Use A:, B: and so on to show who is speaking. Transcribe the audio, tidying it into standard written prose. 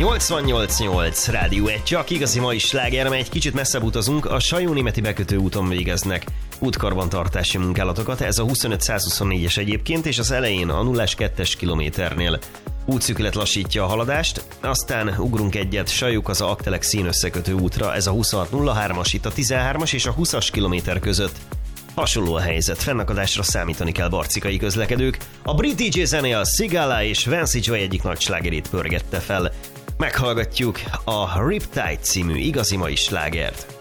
A: 88.8 Rádió 1, csak igazi mai sláger, mert egy kicsit messzebb utazunk, a Sajó-Németi bekötő úton végeznek útkarbantartási munkálatokat, ez a 25-124-es egyébként, és az elején a 0-2-es kilométernél útszűkület lassítja a haladást, aztán ugrunk egyet Sajó-az a Aktelek-Szín összekötő útra, ez a 26-03-as, itt a 13-as és a 20-as kilométer között. Hasonló a helyzet, fennakadásra számítani kell barcikai közlekedők. A brit DJ zenél Sigala és Vancy Joy egyik nagy slágerét pörgette fel. Meghallgatjuk a Riptide című igazi mai slágert.